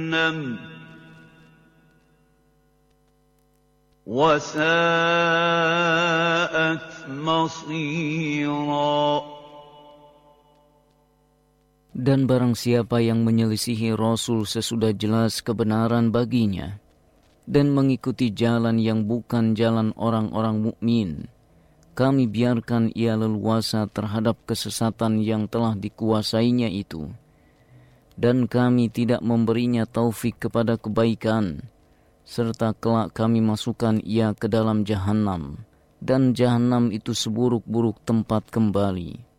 وَسَاءَتْ مَصِيرًا. Dan barang siapa yang menyelisihi Rasul sesudah jelas kebenaran baginya dan mengikuti jalan yang bukan jalan orang-orang mukmin, kami biarkan ia leluasa terhadap kesesatan yang telah dikuasainya itu, dan kami tidak memberinya taufik kepada kebaikan, serta kelak kami masukkan ia ke dalam Jahannam, dan Jahannam itu seburuk-buruk tempat kembali.